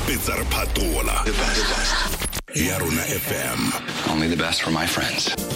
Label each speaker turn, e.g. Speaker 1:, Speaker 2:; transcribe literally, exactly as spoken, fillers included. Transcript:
Speaker 1: Pizza Patola.
Speaker 2: The best, the best.
Speaker 1: Ya Rona F M.
Speaker 2: Only the best for my friends.